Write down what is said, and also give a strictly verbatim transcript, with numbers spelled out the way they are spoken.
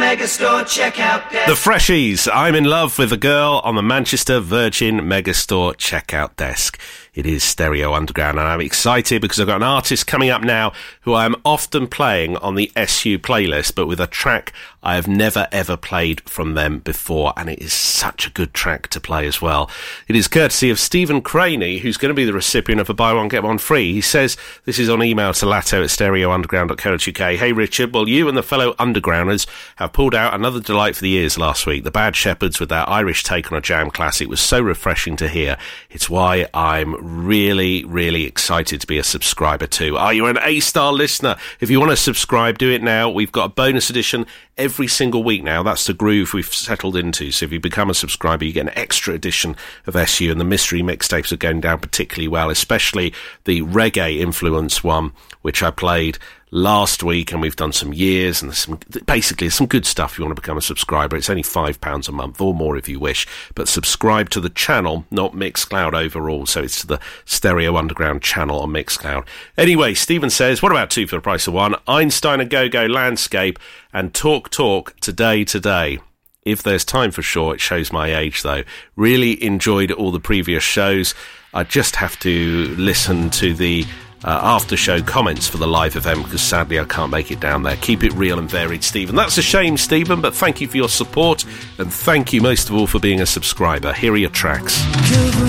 Megastore checkout desk. The Freshies, I'm in love with a girl on the Manchester Virgin Megastore checkout desk. It is Stereo Underground, and I'm excited because I've got an artist coming up now who I'm often playing on the S U playlist, but with a track I have never ever played from them before, and it is such a good track to play as well. It is courtesy of Stephen Craney, who's going to be the recipient of a buy one get one free. He says, this is on email to latto at stereo underground dot co dot uk. Hey Richard, well, you and the fellow undergrounders have pulled out another delight for the ears last week. The Bad Shepherds with their Irish take on a jam classic was so refreshing to hear. It's why I'm really, really excited to be a subscriber too. Are you an A-star listener? If you want to subscribe, do it now. We've got a bonus edition every single week now. That's the groove we've settled into. So if you become a subscriber, you get an extra edition of S U, and the mystery mixtapes are going down particularly well, especially the reggae influence one, which I played last week, and we've done some years, and there's some, basically some good stuff if you want to become a subscriber. It's only five pounds a month or more if you wish, but subscribe to the channel, not Mixcloud overall, so it's to the Stereo Underground channel on Mixcloud. Anyway, Stephen says, what about two for the price of one? Einstein and Go-Go Landscape and Talk Talk Today Today. If there's time for sure, it shows my age though. Really enjoyed all the previous shows. I just have to listen to the Uh, after show comments for the live event because sadly I can't make it down there. Keep it real and varied, Stephen. That's a shame, Stephen, but thank you for your support, and thank you most of all for being a subscriber. Here are your tracks.